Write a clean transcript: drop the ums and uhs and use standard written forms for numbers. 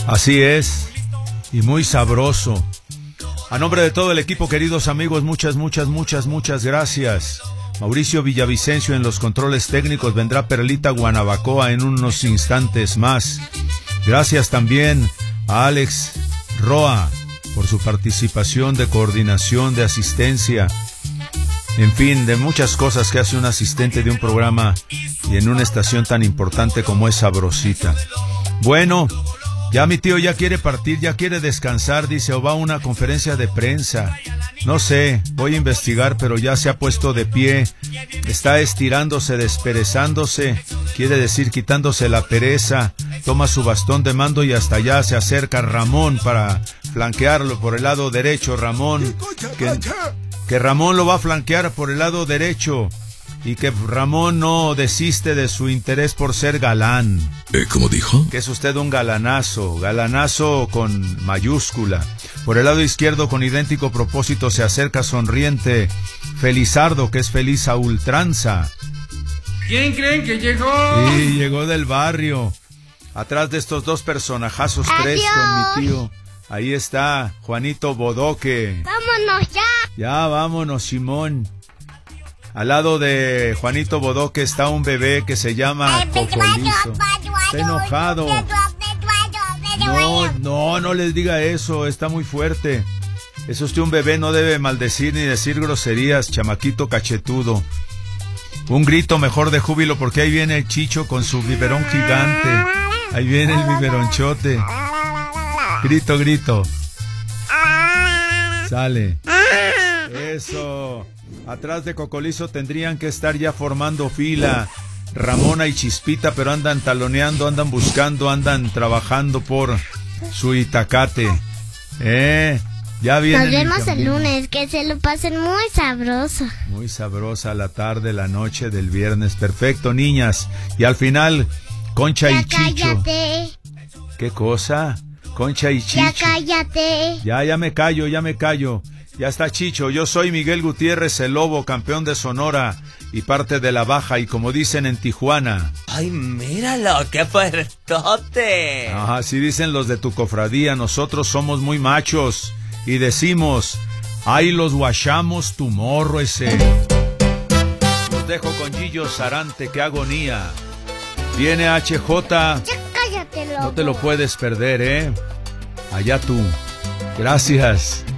Así es, y muy sabroso. A nombre de todo el equipo, queridos amigos, muchas gracias. Mauricio Villavicencio en los controles técnicos, vendrá Perlita Guanabacoa en unos instantes más. Gracias también a Alex Roa por su participación de coordinación, de asistencia, en fin, de muchas cosas que hace un asistente de un programa y en una estación tan importante como es Sabrosita. Bueno, ya mi tío ya quiere partir, ya quiere descansar, dice, o va a una conferencia de prensa. No sé, voy a investigar, pero ya se ha puesto de pie, está estirándose, desperezándose, quiere decir quitándose la pereza, toma su bastón de mando y hasta allá se acerca Ramón para flanquearlo por el lado derecho. Ramón, que Ramón lo va a flanquear por el lado derecho y que Ramón no desiste de su interés por ser galán. ¿Cómo dijo? Que es usted un galanazo, galanazo con mayúscula. Por el lado izquierdo, con idéntico propósito, se acerca sonriente Felizardo, que es feliz a ultranza. ¿Quién creen que llegó? Sí, llegó del barrio. Atrás de estos dos personajazos, tres con mi tío. Ahí está Juanito Bodoque. ¡Vámonos ya! Ya, vámonos, Simón. Al lado de Juanito Bodoque está un bebé que se llama Cocolizo. Está enojado. No les diga eso, está muy fuerte. Es usted un bebé, no debe maldecir ni decir groserías, chamaquito cachetudo. Un grito mejor de júbilo porque ahí viene el Chicho con su biberón gigante. Ahí viene el biberonchote. Grito. Sale. Eso. Atrás de Cocolizo tendrían que estar ya formando fila Ramona y Chispita, pero andan taloneando, andan buscando, andan trabajando por su itacate. Ya viene. Nos vemos el lunes, que se lo pasen muy sabroso. Muy sabrosa la tarde, la noche del viernes. Perfecto, niñas. Y al final, Concha y Chicho. Cállate. ¿Qué cosa? Concha y Chicho. Ya cállate. Ya me callo. Ya está Chicho, yo soy Miguel Gutiérrez, el Lobo, campeón de Sonora y parte de la Baja, y como dicen en Tijuana. ¡Ay, míralo, qué fuertote! Así dicen los de tu cofradía, nosotros somos muy machos y decimos, ¡ay, los guachamos tu morro ese! Los dejo con Gillo Sarante, qué agonía. Viene HJ. Ya cállate, loco. No te lo puedes perder, Allá tú. Gracias.